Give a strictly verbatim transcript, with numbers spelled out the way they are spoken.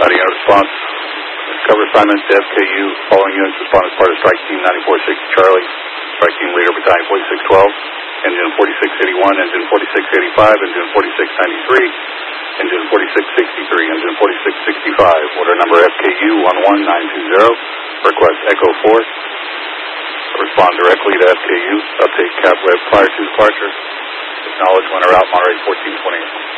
United response. Cover assignments to F K U. Following units respond as part of Strike Team ninety-four sixty Charlie. Strike Team Leader Battalion forty-six twelve. Engine forty-six eighty-one, Engine forty-six eighty-five, Engine forty-six ninety-three, Engine forty-six sixty-three, Engine forty-six sixty-five. Order number F K U one one nine two zero. Request Echo four. Respond directly to F K U. Update Cap Web prior to departure. Acknowledge when or out Monterey fourteen twenty-eight.